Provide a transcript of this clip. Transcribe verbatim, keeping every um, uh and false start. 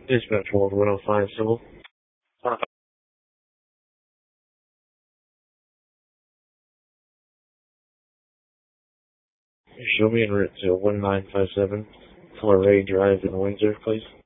Dispatch World one oh five Civil. Uh, Show me en route to one nine five seven Fleury Drive in Windsor, please.